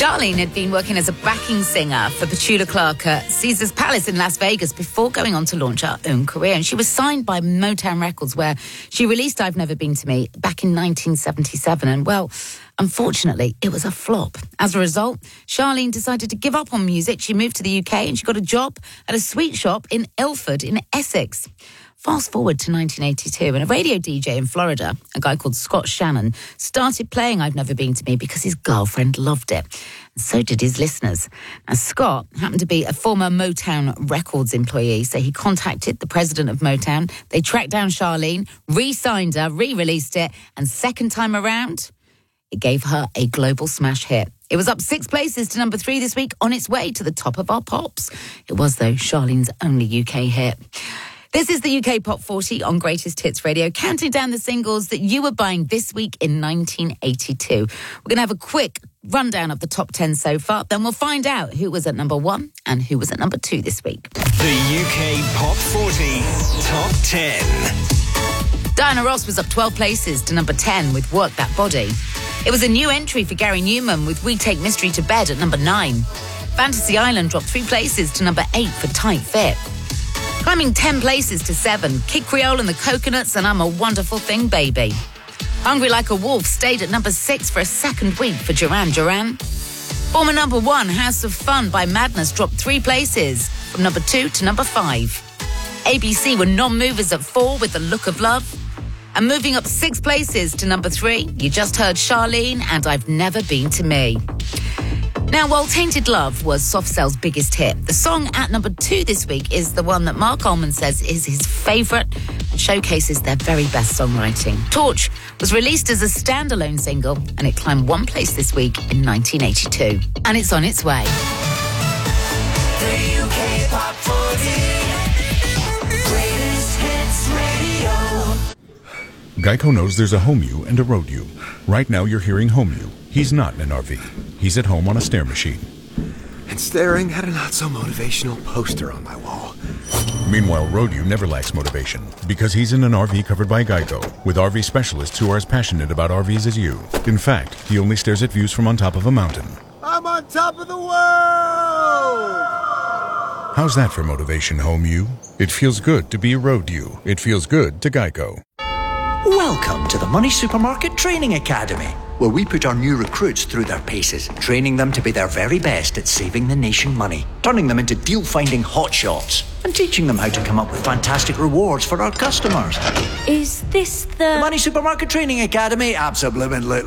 Charlene had been working as a backing singer for Petula Clark at Caesars Palace in Las Vegas before going on to launch her own career. And she was signed by Motown Records, where she released I've Never Been to Me back in 1977. And, well, unfortunately, it was a flop. As a result, Charlene decided to give up on music. She moved to the UK and she got a job at a sweet shop in Ilford in Essex. Fast forward to 1982, and a radio DJ in Florida, a guy called Scott Shannon, started playing I've Never Been to Me because his girlfriend loved it. And so did his listeners. Now, Scott happened to be a former Motown Records employee, so he contacted the president of Motown. They tracked down Charlene, re-signed her, re-released it, and second time around, it gave her a global smash hit. It was up 6 places to number 3 this week, on its way to the top of our pops. It was, though, Charlene's only UK hit. This is the UK Pop 40 on Greatest Hits Radio, counting down the singles that you were buying this week in 1982. We're going to have a quick rundown of the top 10 so far, then we'll find out who was at number 1 and who was at number 2 this week. The UK Pop 40 Top 10. Diana Ross was up 12 places to number 10 with Work That Body. It was a new entry for Gary Newman with We Take Mystery to Bed at number 9. Fantasy Island dropped 3 places to number 8 for Tight Fit. Climbing 10 places to 7, Kid Creole and the Coconuts and I'm a Wonderful Thing, Baby. Hungry Like a Wolf stayed at number 6 for a second week for Duran Duran. Former number 1, House of Fun by Madness dropped 3 places from number 2 to number 5. ABC were non-movers at 4 with The Look of Love. And moving up 6 places to number 3, you just heard Charlene and I've Never Been to Me. Now, while Tainted Love was Soft Cell's biggest hit, the song at number 2 this week is the one that Mark Ullman says is his favourite and showcases their very best songwriting. Torch was released as a standalone single and it climbed 1 place this week in 1982. And it's on its way. The UK Pop 40 Greatest Hits Radio. Geico knows there's a home you and a road you. Right now you're hearing home you. He's not in an RV. He's at home on a stair machine. And staring at a not-so-motivational poster on my wall. Meanwhile, road you never lacks motivation because he's in an RV covered by Geico with RV specialists who are as passionate about RVs as you. In fact, he only stares at views from on top of a mountain. I'm on top of the world! How's that for motivation, home you? It feels good to be a road you. It feels good to Geico. Welcome to the Money Supermarket Training Academy, where we put our new recruits through their paces, training them to be their very best at saving the nation money, turning them into deal-finding hotshots, and teaching them how to come up with fantastic rewards for our customers. Is this the Money Supermarket Training Academy? Absolutely.